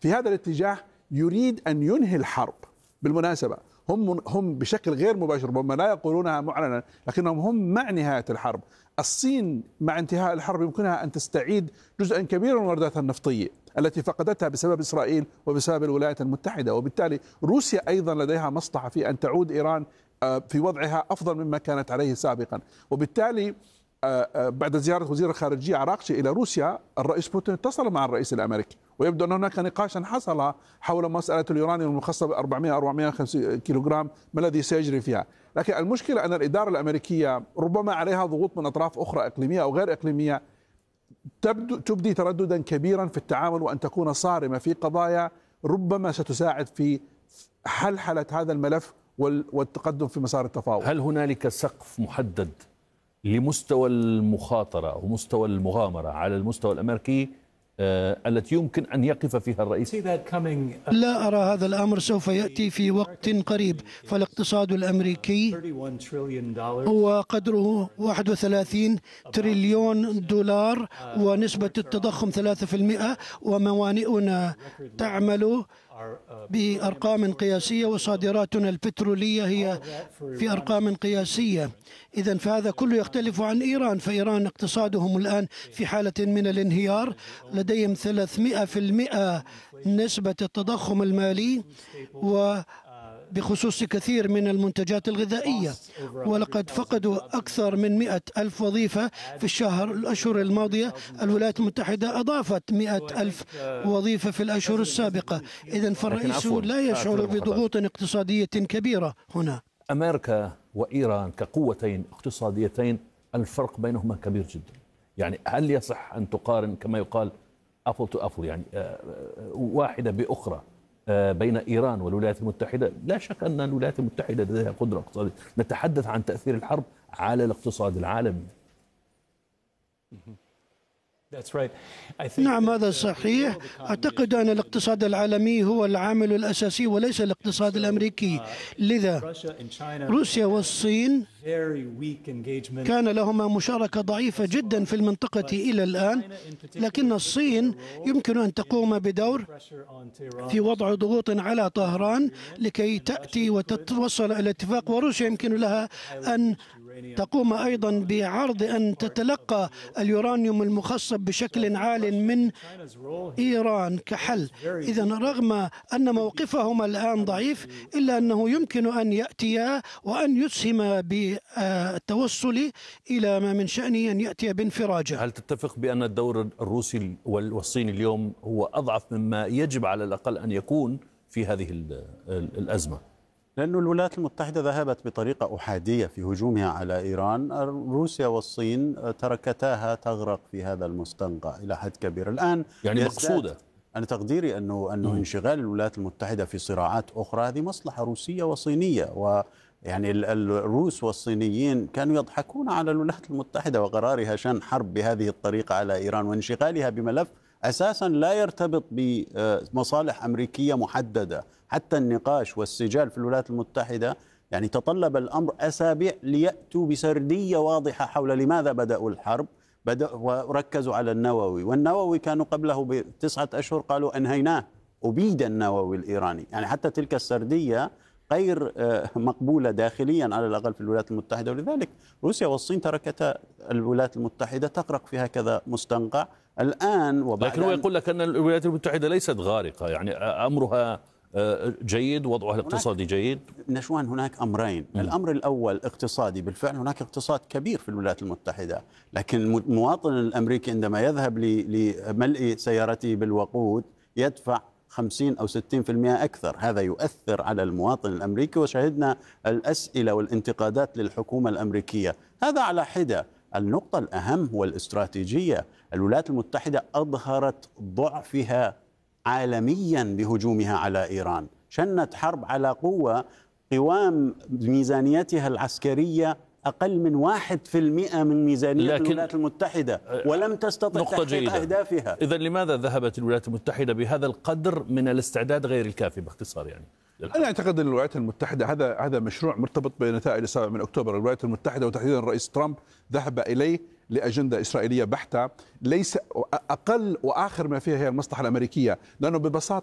في هذا الاتجاه يريد أن ينهي الحرب. بالمناسبة هم بشكل غير مباشر، ربما لا يقولونها معلنا، لكنهم هم مع نهاية الحرب. الصين مع انتهاء الحرب يمكنها أن تستعيد جزءا كبيرا من وارداتها النفطية التي فقدتها بسبب إسرائيل وبسبب الولايات المتحدة، وبالتالي روسيا أيضا لديها مصلحة في أن تعود إيران في وضعها أفضل مما كانت عليه سابقا. وبالتالي بعد زيارة وزير الخارجية عراقشي إلى روسيا، الرئيس بوتين اتصل مع الرئيس الأمريكي، ويبدو أن هناك نقاشا حصل حول مسألة اليورانيوم المخصب 400 أو 450 كيلوغرام، ما الذي سيجري فيها. لكن المشكلة أن الإدارة الأمريكية ربما عليها ضغوط من أطراف أخرى إقليمية أو غير إقليمية تبدي ترددا كبيرا في التعامل، وأن تكون صارمة في قضايا ربما ستساعد في حلحلة هذا الملف والتقدم في مسار التفاوض. هل هنالك سقف محدد لمستوى المخاطرة أو مستوى المغامرة على المستوى الأمريكي التي يمكن أن يقف فيها الرئيس؟ لا أرى هذا الأمر سوف يأتي في وقت قريب. فالاقتصاد الأمريكي هو قدره 31 تريليون دولار، ونسبة التضخم 3%، وموانئنا تعمل بأرقام قياسية، وصادراتنا البترولية هي في أرقام قياسية. إذن فهذا كله يختلف عن إيران، فإيران اقتصادهم الآن في حالة من الانهيار، لديهم 300% نسبة التضخم المالي، وبخصوص كثير من المنتجات الغذائية، ولقد فقدوا أكثر من 100,000 وظيفة في الأشهر الماضية. الولايات المتحدة أضافت 100,000 وظيفة في الأشهر السابقة. إذن فالرئيس لا يشعر بضغوط اقتصادية كبيرة هنا. أمريكا وإيران كقوتين اقتصاديتين الفرق بينهما كبير جدا. يعني هل يصح أن تقارن كما يقال أبل تو أبل، يعني واحدة بأخرى بين إيران والولايات المتحدة؟ لا شك أن الولايات المتحدة لديها قدرة اقتصادية. نتحدث عن تأثير الحرب على الاقتصاد العالمي. نعم هذا صحيح. أعتقد أن الاقتصاد العالمي هو العامل الأساسي وليس الاقتصاد الأمريكي. لذا روسيا والصين كان لهما مشاركة ضعيفة جدا في المنطقة إلى الآن، لكن الصين يمكن أن تقوم بدور في وضع ضغوط على طهران لكي تأتي وتتوصل إلى اتفاق، وروسيا يمكن لها أن تقوم أيضا بعرض أن تتلقى اليورانيوم المخصب بشكل عال من إيران كحل. إذن رغم أن موقفهما الآن ضعيف، إلا أنه يمكن أن يأتي وأن يسهم بالتوصل إلى ما من شأنه أن يأتي بانفراجة. هل تتفق بأن الدور الروسي والصيني اليوم هو أضعف مما يجب على الأقل أن يكون في هذه الأزمة؟ لأن الولايات المتحدة ذهبت بطريقة أحادية في هجومها على إيران. روسيا والصين تركتاها تغرق في هذا المستنقع إلى حد كبير. الآن يعني مقصودة. أنا تقديري أنه انشغال الولايات المتحدة في صراعات أخرى هذه مصلحة روسية وصينية، ويعني الروس والصينيين كانوا يضحكون على الولايات المتحدة وقرارها شن حرب بهذه الطريقة على إيران وانشغالها بملف أساسا لا يرتبط بمصالح أمريكية محددة. حتى النقاش والسجال في الولايات المتحدة يعني تطلب الأمر أسابيع ليأتوا بسردية واضحة حول لماذا بدأوا الحرب. وركزوا على النووي، والنووي كانوا قبله ب9 أشهر قالوا أنهيناه، أبيد النووي الإيراني. يعني حتى تلك السردية غير مقبولة داخليا على الأقل في الولايات المتحدة، ولذلك روسيا والصين تركتا الولايات المتحدة تغرق في هكذا مستنقع الآن. لكن هو يقول لك أن الولايات المتحدة ليست غارقة، يعني أمرها جيد، وضعها الاقتصادي جيد. نشوان هناك أمرين. الأمر الأول اقتصادي، بالفعل هناك اقتصاد كبير في الولايات المتحدة، لكن المواطن الأمريكي عندما يذهب لملء سيارته بالوقود يدفع 50 أو 60% أكثر. هذا يؤثر على المواطن الأمريكي، وشاهدنا الأسئلة والانتقادات للحكومة الأمريكية. هذا على حدة. النقطة الأهم هو الاستراتيجية. الولايات المتحدة أظهرت ضعفها عالميا بهجومها على إيران، شنت حرب على قوة قوام ميزانيتها العسكرية أقل من 1% من ميزانية الولايات المتحدة، ولم تستطع تحقيق أهدافها. إذن لماذا ذهبت الولايات المتحدة بهذا القدر من الاستعداد غير الكافي باختصار؟ يعني أنا أعتقد أن الولايات المتحدة هذا مشروع مرتبط بنتائج 7 من أكتوبر. الولايات المتحدة وتحديدا الرئيس ترامب ذهب إليه لأجندة إسرائيلية بحتة، ليس أقل وآخر ما فيها هي المصلحة الأمريكية، لأنه ببساطة